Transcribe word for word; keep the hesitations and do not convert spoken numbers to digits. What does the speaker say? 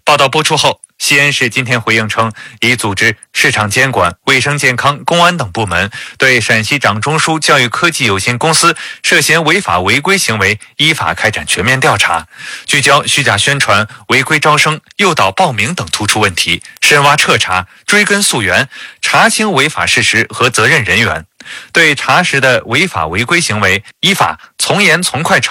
报道播出后，西安市今天回应称，已组织市场监管、卫生健康、公安等部门对陕西掌中枢教育科技有限公司涉嫌违法违规行为依法开展全面调查，聚焦虚假宣传、违规招生、诱导报名等突出问题，深挖彻查，追根溯源，查清违法事实和责任人员。对查实的违法违规行为，依法从严从快查